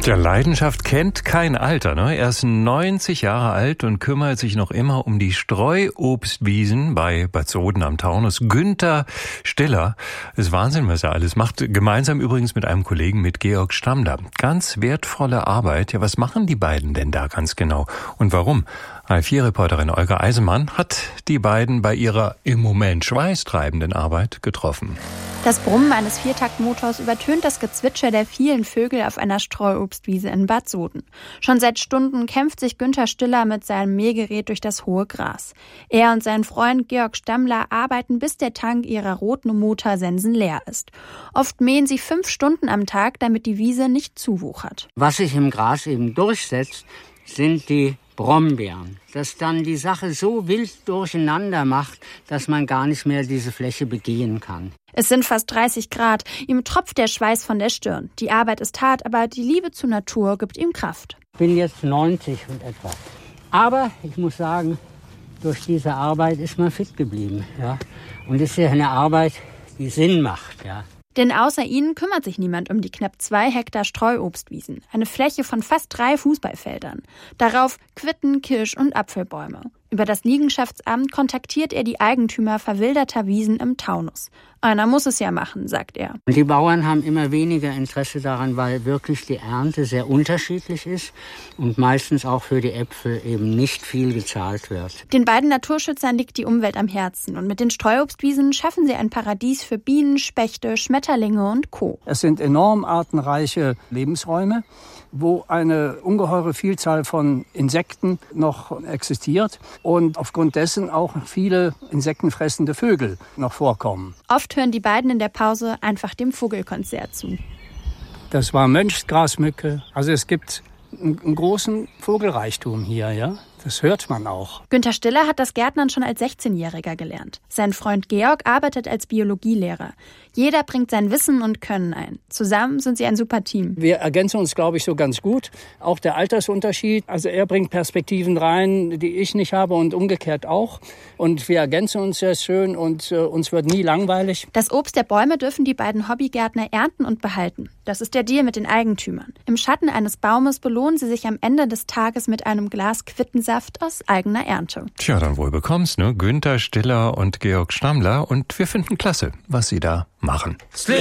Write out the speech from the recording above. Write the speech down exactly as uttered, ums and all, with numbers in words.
Tja, Leidenschaft kennt kein Alter, ne? Er ist neunzig Jahre alt und kümmert sich noch immer um die Streuobstwiesen bei Bad Soden am Taunus. Günther Stiller, ist Wahnsinn, was er alles macht. Gemeinsam übrigens mit einem Kollegen, mit Georg Stammler. Ganz wertvolle Arbeit. Ja, was machen die beiden denn da ganz genau? Und warum? A vier Reporterin Olga Eisenmann hat die beiden bei ihrer im Moment schweißtreibenden Arbeit getroffen. Das Brummen eines Viertaktmotors übertönt das Gezwitscher der vielen Vögel auf einer Streuobstwiese in Bad Soden. Schon seit Stunden kämpft sich Günther Stiller mit seinem Mähgerät durch das hohe Gras. Er und sein Freund Georg Stammler arbeiten, bis der Tank ihrer roten Motorsensen leer ist. Oft mähen sie fünf Stunden am Tag, damit die Wiese nicht zuwuchert. Was sich im Gras eben durchsetzt, sind die Brombeeren, das dann die Sache so wild durcheinander macht, dass man gar nicht mehr diese Fläche begehen kann. Es sind fast dreißig Grad, ihm tropft der Schweiß von der Stirn. Die Arbeit ist hart, aber die Liebe zur Natur gibt ihm Kraft. Ich bin jetzt neunzig und etwas. Aber ich muss sagen, durch diese Arbeit ist man fit geblieben. Ja? Und es ist ja eine Arbeit, die Sinn macht. Ja? Denn außer ihnen kümmert sich niemand um die knapp zwei Hektar Streuobstwiesen, eine Fläche von fast drei Fußballfeldern. Darauf Quitten, Kirsch- und Apfelbäume. Über das Liegenschaftsamt kontaktiert er die Eigentümer verwilderter Wiesen im Taunus. Einer muss es ja machen, sagt er. Und die Bauern haben immer weniger Interesse daran, weil wirklich die Ernte sehr unterschiedlich ist und meistens auch für die Äpfel eben nicht viel gezahlt wird. Den beiden Naturschützern liegt die Umwelt am Herzen und mit den Streuobstwiesen schaffen sie ein Paradies für Bienen, Spechte, Schmetterlinge und Co. Es sind enorm artenreiche Lebensräume, wo eine ungeheure Vielzahl von Insekten noch existiert und aufgrund dessen auch viele insektenfressende Vögel noch vorkommen. Oft hören die beiden in der Pause einfach dem Vogelkonzert zu. Das war Mönchsgrasmücke. Also es gibt einen, einen großen Vogelreichtum hier, ja. Das hört man auch. Günther Stiller hat das Gärtnern schon als sechzehnjähriger gelernt. Sein Freund Georg arbeitet als Biologielehrer. Jeder bringt sein Wissen und Können ein. Zusammen sind sie ein super Team. Wir ergänzen uns, glaube ich, so ganz gut. Auch der Altersunterschied. Also er bringt Perspektiven rein, die ich nicht habe und umgekehrt auch. Und wir ergänzen uns sehr schön und äh, uns wird nie langweilig. Das Obst der Bäume dürfen die beiden Hobbygärtner ernten und behalten. Das ist der Deal mit den Eigentümern. Im Schatten eines Baumes belohnen sie sich am Ende des Tages mit einem Glas Quittensaft aus eigener Ernte. Tja, dann wohl bekommst, ne? Günther Stiller und Georg Stammler. Und wir finden klasse, was sie da machen.